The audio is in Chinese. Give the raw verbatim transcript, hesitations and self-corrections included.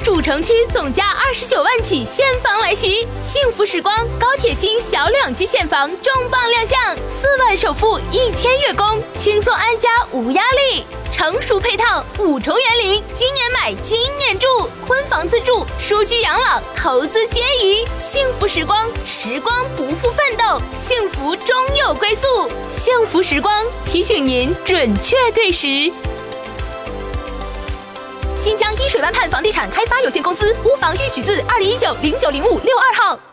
主城区总价二十九万起现房来袭，幸福时光高铁新小两居现房重磅亮相，四万首付一千月供，轻松安家无压力。成熟配套，五重园林，今年买今年住，婚房自住，舒居养老，投资皆宜。幸福时光，时光不负奋斗，幸福终有归宿。幸福时光提醒您准确对时。新疆依水湾畔房地产开发有限公司屋房预许字二零一九零九零五六二号。